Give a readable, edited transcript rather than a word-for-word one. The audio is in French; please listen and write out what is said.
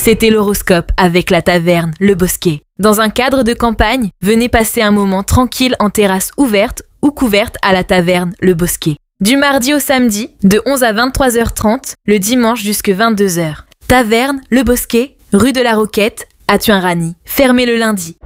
C'était l'horoscope avec la taverne Le Bosquet. Dans un cadre de campagne, venez passer un moment tranquille en terrasse ouverte ou couverte à la taverne Le Bosquet. Du mardi au samedi, de 11 à 23h30, le dimanche jusque 22h. Taverne Le Bosquet, rue de la Roquette, à Tuin-Rany. Fermé le lundi.